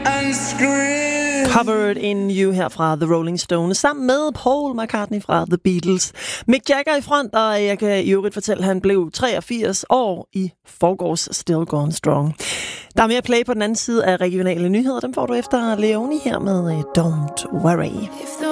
and scream. Covered in You her fra The Rolling Stones, sammen med Paul McCartney fra The Beatles. Mick Jagger i front, og jeg kan i øvrigt fortælle, at han blev 83 år i forgårs. Still Going Strong. Der er mere play på den anden side af regionale nyheder. Dem får du efter Leone her med Don't Worry.